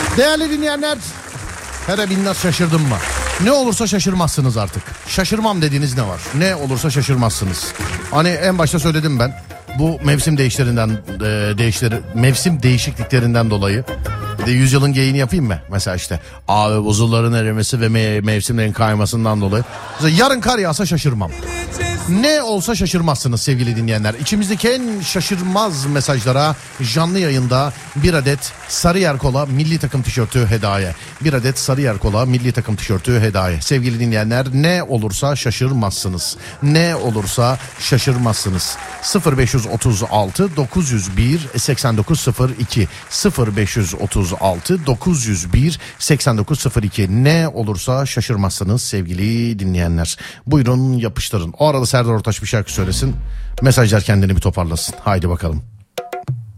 Değerli dinleyenler, hele binnaz şaşırdım mı? Ne olursa şaşırmazsınız artık. Şaşırmam dediğiniz ne var? Ne olursa şaşırmazsınız. Hani en başta söyledim ben. Bu mevsim mevsim değişikliklerinden dolayı. Bir de yüzyılın geyiğini yapayım mı? Mesela işte buzulların erimesi ve mevsimlerin kaymasından dolayı. Mesela yarın kar yağsa şaşırmam. Ne olsa şaşırmazsınız sevgili dinleyenler. İçimizdeki en şaşırmaz mesajlara canlı yayında bir adet Sarıyer Kola milli takım tişörtü hediye. Bir adet Sarıyer Kola milli takım tişörtü hediye. Sevgili dinleyenler, ne olursa şaşırmazsınız. Ne olursa şaşırmazsınız. 0536 901 8902 0536 901 8902. Ne olursa şaşırmazsınız sevgili dinleyenler. Buyurun yapıştırın. O arada Serdar Ortaç bir şarkı söylesin. Mesajlar kendini bir toparlasın. Haydi bakalım.